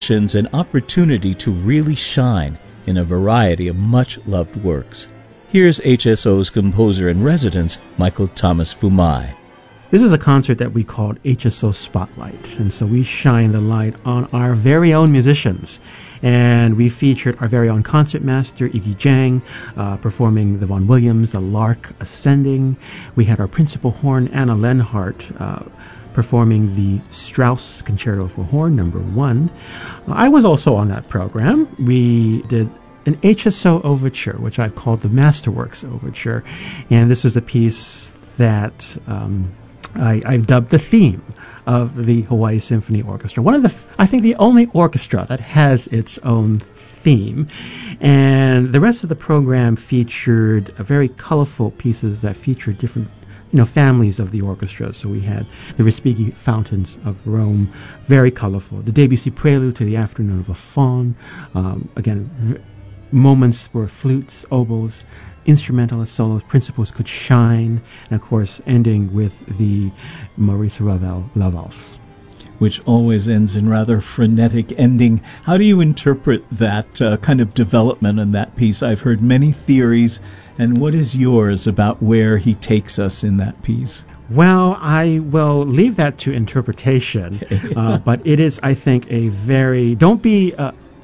an opportunity to really shine in a variety of much-loved works. Here's HSO's composer-in-residence, Michael Thomas Fumai. This is a concert that we called HSO Spotlight, and so we shine the light on our very own musicians. And we featured our very own concertmaster, Iggy Jang, performing the Vaughan Williams, the Lark Ascending. We had our principal horn, Anna Lenhart, performing the Strauss Concerto for Horn, No. 1. I was also on that program. We did an HSO overture, which I've called the Masterworks Overture. And this was a piece that I've dubbed the theme of the Hawaii Symphony Orchestra. I think the only orchestra that has its own theme. And the rest of the program featured very colorful pieces that featured different families of the orchestra. So we had the Respighi Fountains of Rome, very colorful. The Debussy Prelude to the Afternoon of a Faun. Again, moments where flutes, oboes, instrumentalist solos, principals could shine, and of course ending with the Maurice Ravel La Valse, which always ends in rather frenetic ending. How do you interpret that kind of development in that piece? I've heard many theories, and what is yours about where he takes us in that piece? Well, I will leave that to interpretation, but it is, I think, don't be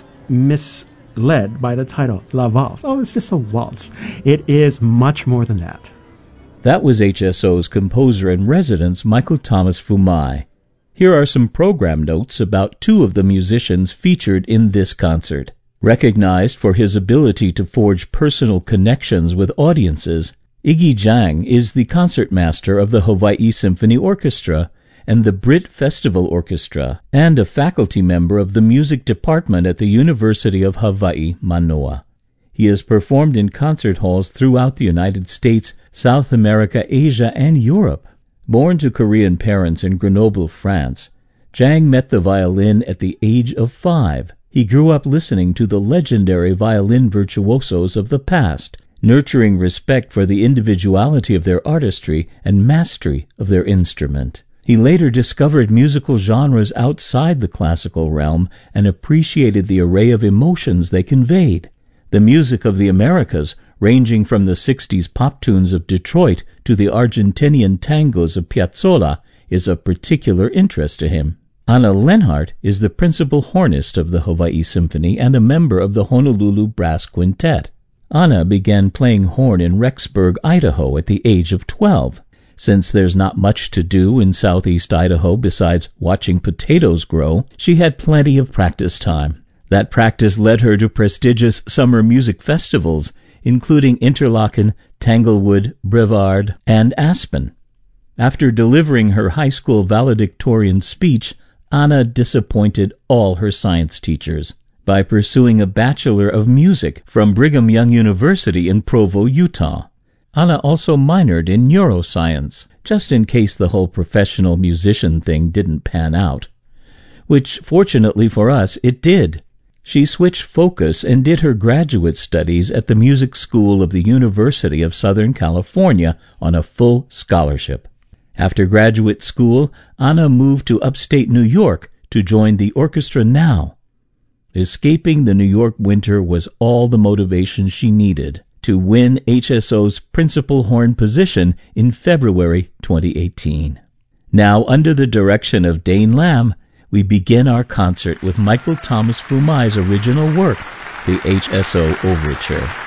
misled by the title, La Valse. Oh, it's just a waltz. It is much more than that. That was HSO's composer-in-residence, Michael Thomas Fumai. Here are some program notes about two of the musicians featured in this concert. Recognized for his ability to forge personal connections with audiences, Iggy Jang is the concertmaster of the Hawaii Symphony Orchestra and the Brit Festival Orchestra, and a faculty member of the music department at the University of Hawaii, Manoa. He has performed in concert halls throughout the United States, South America, Asia, and Europe. Born to Korean parents in Grenoble, France, Jang met the violin at the age of 5. He grew up listening to the legendary violin virtuosos of the past, nurturing respect for the individuality of their artistry and mastery of their instrument. He later discovered musical genres outside the classical realm and appreciated the array of emotions they conveyed. The music of the Americas, ranging from the 60s pop tunes of Detroit to the Argentinian tangos of Piazzolla, is of particular interest to him. Anna Lenhart is the principal hornist of the Hawaii Symphony and a member of the Honolulu Brass Quintet. Anna began playing horn in Rexburg, Idaho at the age of 12. Since there's not much to do in southeast Idaho besides watching potatoes grow, she had plenty of practice time. That practice led her to prestigious summer music festivals, including Interlaken, Tanglewood, Brevard, and Aspen. After delivering her high school valedictorian speech, Anna disappointed all her science teachers by pursuing a Bachelor of Music from Brigham Young University in Provo, Utah. Anna also minored in neuroscience, just in case the whole professional musician thing didn't pan out. Which, fortunately for us, it did. She switched focus and did her graduate studies at the Music School of the University of Southern California on a full scholarship. After graduate school, Anna moved to upstate New York to join the Orchestra Now. Escaping the New York winter was all the motivation she needed to win HSO's principal horn position in February 2018. Now, under the direction of Dane Lamb, we begin our concert with Michael Thomas Fumai's original work, the HSO Overture.